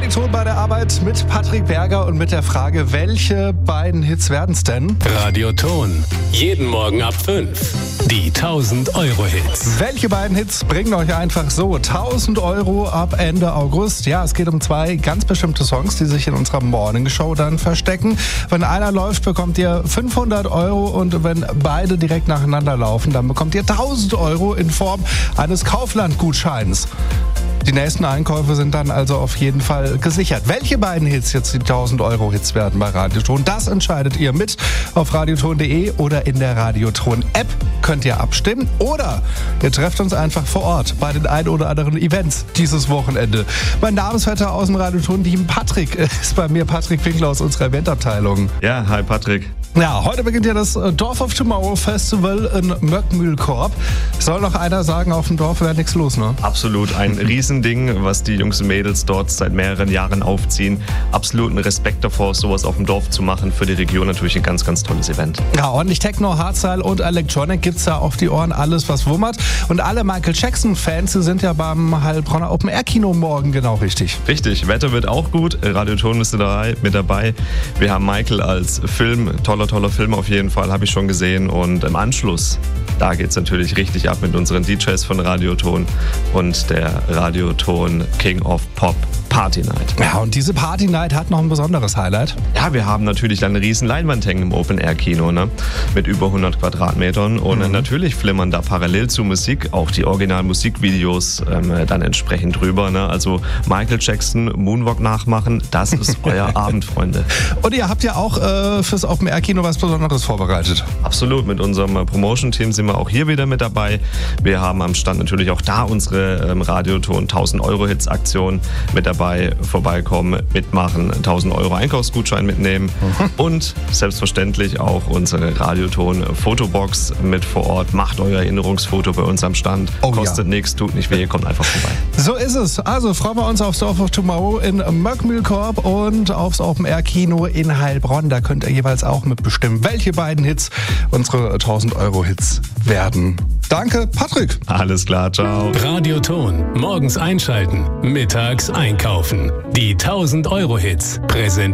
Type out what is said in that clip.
Radioton bei der Arbeit mit Patrick Berger und mit der Frage, welche beiden Hits werden es denn? Radioton. Jeden Morgen ab 5. Die 1000-Euro-Hits. Welche beiden Hits bringen euch einfach so 1000 Euro ab Ende August? Ja, es geht um zwei ganz bestimmte Songs, die sich in unserer Morning Show dann verstecken. Wenn einer läuft, bekommt ihr 500 Euro und wenn beide direkt nacheinander laufen, dann bekommt ihr 1000 Euro in Form eines Kaufland-Gutscheins. Die nächsten Einkäufe sind dann also auf jeden Fall gesichert. Welche beiden Hits jetzt die 1000-Euro-Hits werden bei Radioton, das entscheidet ihr mit auf radioton.de oder in der Radioton-App könnt ihr abstimmen. Oder ihr trefft uns einfach vor Ort bei den ein oder anderen Events dieses Wochenende. Mein Namensvetter aus dem Radioton-Team Patrick ist bei mir, Patrick Winkler aus unserer Eventabteilung. Ja, hi Patrick. Ja, heute beginnt ja das Dorf of Tomorrow Festival in Möckmühlkorb. Soll noch einer sagen, auf dem Dorf wäre nichts los, ne? Absolut, ein Riesending, was die Jungs und Mädels dort seit mehreren Jahren aufziehen. Absoluten Respekt davor, sowas auf dem Dorf zu machen. Für die Region natürlich ein ganz, ganz tolles Event. Ja, ordentlich Techno, Hardstyle und Electronic gibt's da auf die Ohren, alles was wummert. Und alle Michael Jackson-Fans, die sind ja beim Heilbronner Open Air Kino morgen genau richtig. Richtig, Wetter wird auch gut. Radioton ist mit dabei. Wir haben Michael als Film, toller Film auf jeden Fall, habe ich schon gesehen. Und im Anschluss, da geht's natürlich richtig ab mit unseren DJs von Radioton und der Radioton King of Pop Party Night. Ja, und diese Party Night hat noch ein besonderes Highlight. Ja, wir haben natürlich eine riesen Leinwand hängen im Open-Air-Kino, ne? Mit über 100 Quadratmetern. Und natürlich flimmern da parallel zur Musik auch die Original-Musikvideos dann entsprechend drüber. Ne? Also Michael Jackson, Moonwalk nachmachen, das ist euer Abend, Freunde. Und ihr habt ja auch fürs Open-Air-Kino was Besonderes vorbereitet. Absolut, mit unserem Promotion-Team sind wir auch hier wieder mit dabei. Wir haben am Stand natürlich auch da unsere Radioton 1000-Euro-Hits-Aktion mit dabei. Vorbeikommen, mitmachen, 1000 Euro Einkaufsgutschein mitnehmen und selbstverständlich auch unsere Radioton-Fotobox mit vor Ort. Macht euer Erinnerungsfoto bei uns am Stand. Kostet nichts, tut nicht weh, kommt einfach vorbei. So ist es. Also freuen wir uns aufs Dorf of Tomorrow in Möckmühlkorb und aufs Open-Air-Kino in Heilbronn. Da könnt ihr jeweils auch mitbestimmen, welche beiden Hits unsere 1000-Euro-Hits werden. Danke, Patrick. Alles klar, ciao. Radioton. Morgens einschalten, mittags einkaufen. Die 1000-Euro-Hits präsentiert